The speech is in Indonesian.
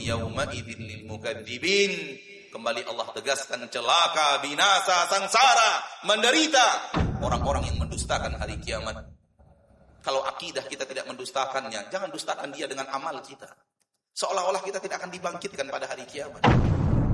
yawma idzil lil mukadzibin. Kembali Allah tegaskan, celaka, binasa, sangsara, menderita orang-orang yang mendustakan hari kiamat. Kalau akidah kita tidak mendustakannya, jangan dustakan dia dengan amal kita. Seolah-olah kita tidak akan dibangkitkan pada hari kiamat.